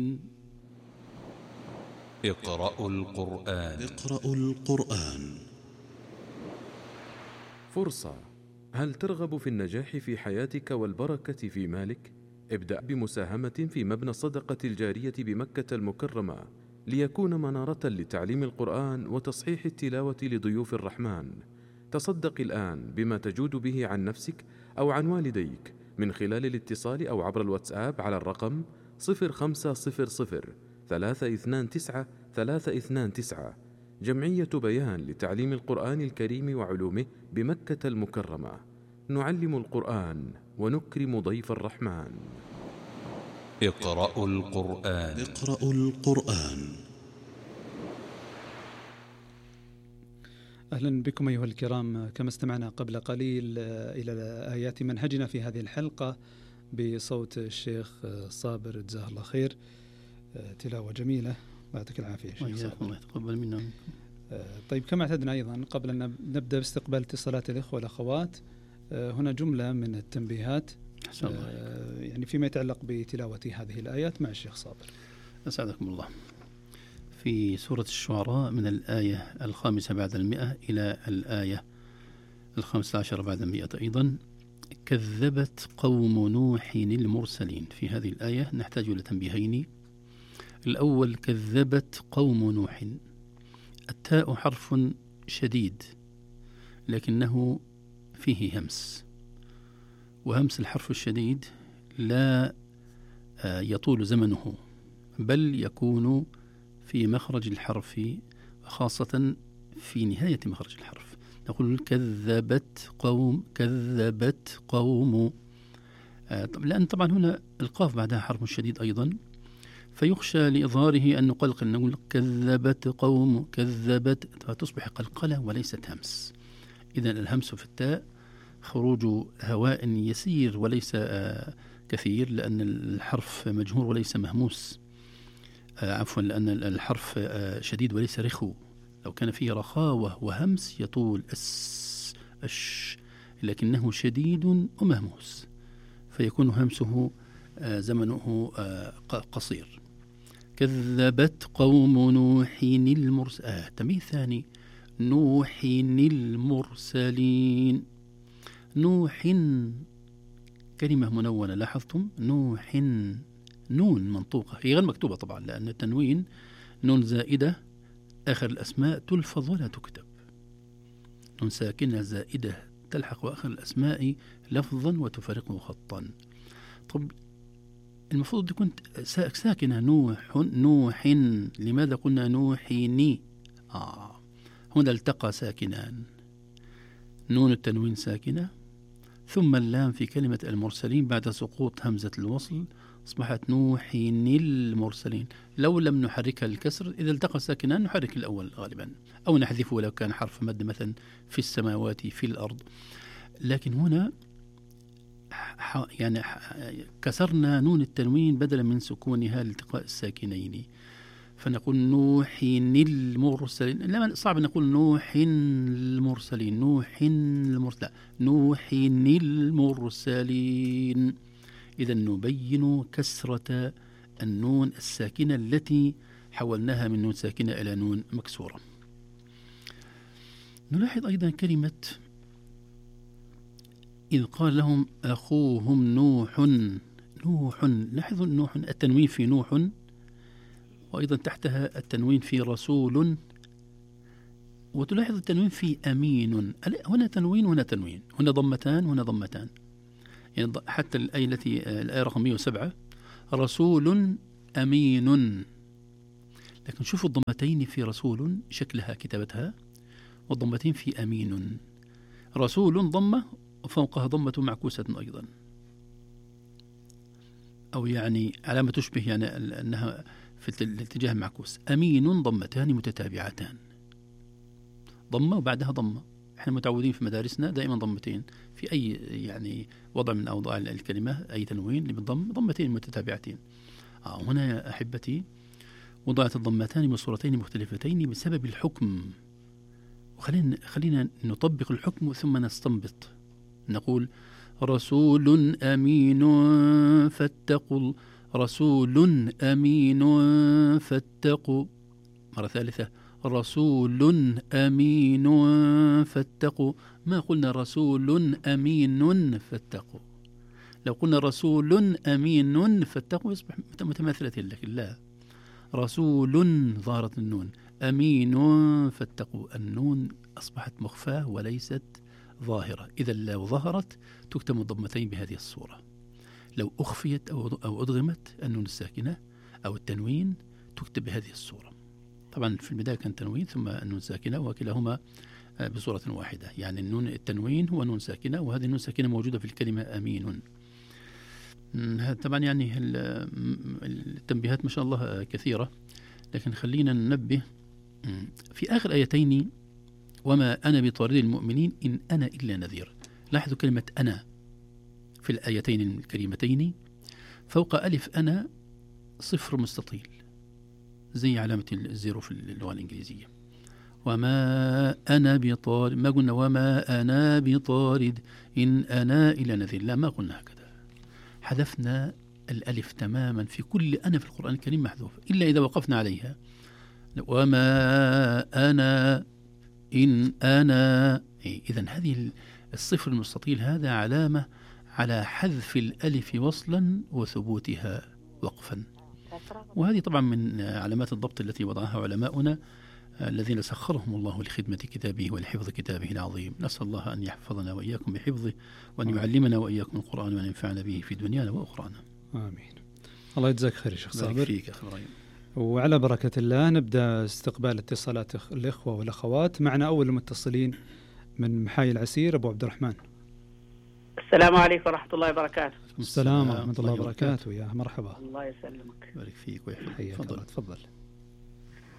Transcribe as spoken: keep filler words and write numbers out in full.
اقرأوا القرآن. اقرأوا القرآن. فرصة. هل ترغب في النجاح في حياتك والبركة في مالك؟ ابدأ بمساهمة في مبنى الصدقة الجارية بمكة المكرمة ليكون منارة لتعليم القرآن وتصحيح التلاوة لضيوف الرحمن. تصدق الآن بما تجود به عن نفسك أو عن والديك من خلال الاتصال أو عبر الواتساب على الرقم صفر خمسة صفر صفر ثلاثة اثنان تسعة ثلاثة اثنان تسعة. جمعية بيان لتعليم القرآن الكريم وعلومه بمكة المكرمة. نعلم القرآن ونكرم ضيف الرحمن. اقرأوا القرآن. اقرأوا القرآن. أهلا بكم أيها الكرام. كما استمعنا قبل قليل إلى آيات منهجنا في هذه الحلقة بصوت الشيخ صابر جزاه الله خير، تلاوة جميلة، يعطيك العافية شيخ صابر. الله يتقبل منا. طيب، كما اعتدنا أيضا قبل أن نبدأ باستقبال اتصالات الإخوة والأخوات، هنا جملة من التنبيهات يعني فيما يتعلق بتلاوة هذه الآيات مع الشيخ صابر. أسعدكم الله. في سورة الشعراء من الآية الخامسة بعد المئة إلى الآية الخامسة عشر بعد المئة أيضا، كذبت قوم نوح المرسلين. في هذه الآية نحتاج إلى تنبيهين. الأول، كذبت قوم نوح. التاء حرف شديد لكنه فيه همس، وهمس الحرف الشديد لا يطول زمنه بل يكون في مخرج الحرف، خاصة في نهاية مخرج الحرف. نقول كذبت قوم، كذبت قوم، لأن طبعا هنا القاف بعدها حرف شديد أيضا، فيخشى لإظهاره أن نقلقل، نقول كذبت قوم، كذبت، فتصبح قلقلة وليست همس. إذن الهمس في التاء خروج هواء يسير وليس كثير، لأن الحرف مجهور وليس مهموس، عفوا لأن الحرف شديد وليس رخو. لو كان فيه رخاوة وهمس يطول أس أش، لكنه شديد ومهموس فيكون همسه زمنه قصير. كذبت قوم نوح المرسلين. آه تنبيه ثاني، نوح المرسلين. نوح كلمة منونة، لاحظتم؟ نوح نون منطوقة، هي غير مكتوبة طبعا لأن التنوين نون زائدة آخر الأسماء تلفظ ولا تكتب. نون ساكنة زائدة تلحق آخر الأسماء لفظا وتفرقه خطا. طب المفروض تكون ساكنة نوح نوح، لماذا قلنا نوحيني؟ آه هنا التقى ساكنان، نون التنوين ساكنة ثم اللام في كلمة المرسلين بعد سقوط همزة الوصل أصبحت نوحين المرسلين. لو لم نحركها الكسر، إذا التقى ساكنان نحرك الأول غالبا أو نحذفه لو كان حرف مد مثلا في السماوات في الأرض، لكن هنا يعني كسرنا نون التنوين بدلا من سكونها لالتقاء الساكنين، فنقول نوحين المرسلين. لا صعب نقول نوحين المرسلين، نوحين المرسلين، نوحين المرسلين. إذا نبين كسرة النون الساكنة التي حولناها من نون ساكنة إلى نون مكسورة. نلاحظ أيضا كلمة إذ قال لهم أخوهم نوح. نوح، لاحظوا نوح التنوين في نوح، وأيضا تحتها التنوين في رسول، وتلاحظ التنوين في أمين. هنا تنوين وهنا تنوين، هنا ضمتان وهنا ضمتان، يعني حتى الآية التي الآية رقم مئة وسبعة رسول أمين، لكن شوفوا الضمتين في رسول شكلها كتابتها، والضمتين في أمين. رسول ضمة وفوقها ضمة معكوسة أيضا، أو يعني علامة تشبه يعني أنها في الاتجاه معكوس. أمين ضمتان متتابعتان، ضمة وبعدها ضمة. احنا متعودين في مدارسنا دائما ضمتين في أي يعني وضع من أوضاع الكلمة، أي تنوين اللي بالضم ضمتين متتابعتين. آه هنا يا أحبتي وضعت الضمتان بصورتين مختلفتين بسبب الحكم، وخلينا خلينا نطبق الحكم ثم نستنبط. نقول رسول أمين فاتقوا رسول أمين فاتقوا. مرة ثالثة رسول أمين فاتقوا. ما قلنا رسول أمين فاتقوا. لو قلنا رسول أمين فاتقوا يصبح متماثلة، لكن لا، رسول ظهرت النون، أمين فاتقوا، النون أصبحت مخفاة وليست ظاهرة. إذا لو ظهرت تكتب الضمتين بهذه الصورة، لو أخفيت أو أدغمت النون الساكنة أو التنوين تكتب بهذه الصورة. طبعا في البداية كان تنوين ثم النون ساكنة، وكلاهما بصورة واحدة، يعني النون التنوين هو نون ساكنة، وهذه النون ساكنة موجودة في الكلمة أمين. طبعا يعني التنبيهات ما شاء الله كثيرة، لكن خلينا ننبه في آخر آيتين: وما أنا بطارد المؤمنين إن أنا إلا نذير. لاحظوا كلمة أنا في الآيتين الكريمتين فوق ألف أنا صفر مستطيل زي علامة الزيرو في اللغة الإنجليزية. وما أنا بطارد، ما قلنا وما أنا بطارد إن أنا إلا نذير، لا، ما قلنا هكذا، حذفنا الألف تماما في كل أنا في القرآن الكريم محذوف إلا إذا وقفنا عليها. وما أنا إن أنا، إذن هذه الصفر المستطيل هذا علامة على حذف الألف وصلا وثبوتها وقفا، وهذه طبعا من علامات الضبط التي وضعها علماؤنا الذين سخرهم الله لخدمة كتابه ولحفظ كتابه العظيم. نسأل الله أن يحفظنا وإياكم بحفظه، وأن يعلمنا وإياكم القرآن وأن ينفعنا به في دنيانا وأخرانا. آمين. الله يجزاك خير يا شيخ صابر. فيك أخي إبراهيم. وعلى بركة الله نبدأ استقبال اتصالات الإخوة والأخوات. معنا أول المتصلين من محاي العسير أبو عبد الرحمن. السلام عليكم ورحمة الله وبركاته. السلام ورحمة الله وبركاته. يا مرحبا. الله يسلمك. بارك فيك ويحفظك. تفضل تفضل.